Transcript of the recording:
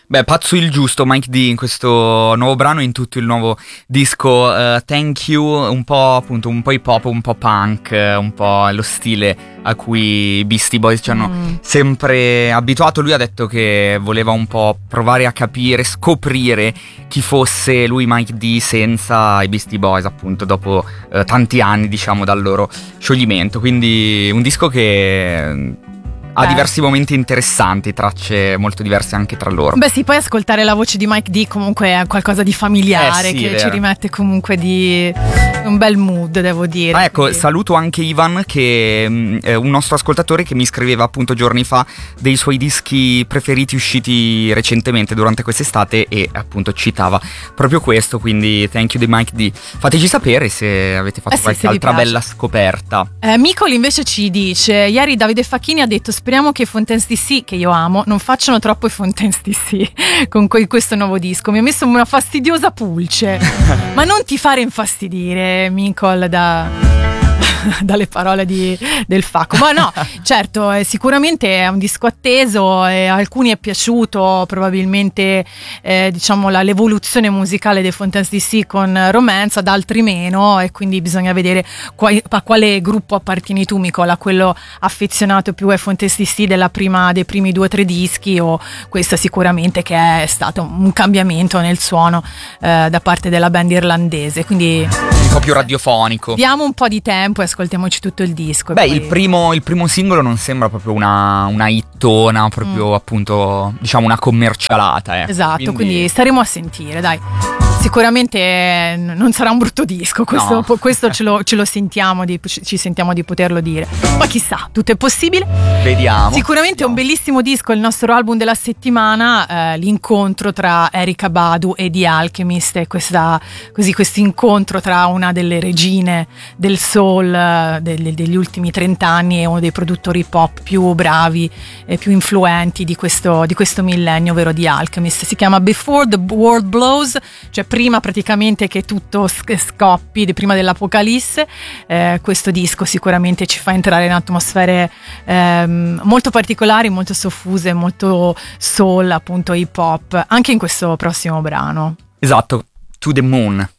Beh, pazzo il giusto Mike D in questo nuovo brano, in tutto il nuovo disco Thank You, un po' appunto, un po' hip hop, un po' punk, un po' lo stile a cui i Beastie Boys ci hanno sempre abituato. Lui ha detto che voleva un po' provare a capire, scoprire chi fosse lui Mike D senza i Beastie Boys, appunto, dopo tanti anni, diciamo, dal loro scioglimento. Quindi un disco che ha diversi momenti interessanti, tracce molto diverse anche tra loro. Beh sì, poi ascoltare la voce di Mike D comunque è qualcosa di familiare, sì, che ci rimette comunque di un bel mood, devo dire. Ma ecco, quindi saluto anche Ivan, che è un nostro ascoltatore che mi scriveva appunto giorni fa dei suoi dischi preferiti usciti recentemente durante quest'estate e appunto citava proprio questo, quindi thank you di Mike D. Fateci sapere se avete fatto qualche altra bella scoperta. Micol invece ci dice: ieri Davide Facchini ha detto speriamo che i Fontaines DC, che io amo, non facciano troppo i Fontaines DC con questo nuovo disco. Mi ha messo una fastidiosa pulce. Ma non ti fare infastidire, Micol, dalle parole del Facco. Ma no, certo, sicuramente è un disco atteso, a alcuni è piaciuto probabilmente diciamo l'evoluzione musicale dei Fontaines DC con Romance, ad altri meno, e quindi bisogna vedere a quale gruppo appartieni tu, Nicola, quello affezionato più ai Fontaines DC dei primi 2 o 3 dischi, o questa sicuramente che è stato un cambiamento nel suono da parte della band irlandese, quindi un po' più radiofonico. Diamo un po' di tempo e ascoltiamoci tutto il disco. Beh, poi il primo singolo non sembra proprio una hittona, proprio appunto, diciamo, una commercialata. Esatto, quindi staremo a sentire, dai. Sicuramente non sarà un brutto disco, questo ce lo sentiamo, ci sentiamo di poterlo dire. Ma chissà, tutto è possibile. Vediamo. Sicuramente è un bellissimo disco, il nostro album della settimana, l'incontro tra Erykah Badu e The Alchemist, e questo incontro tra una delle regine del soul degli ultimi 30 anni e uno dei produttori pop più bravi e più influenti di questo millennio, ovvero The Alchemist. Si chiama Before the World Blows, cioè prima praticamente che tutto scoppi, prima dell'apocalisse. Questo disco sicuramente ci fa entrare in atmosfere molto particolari, molto soffuse, molto soul, appunto hip hop, anche in questo prossimo brano. Esatto, To the Moon.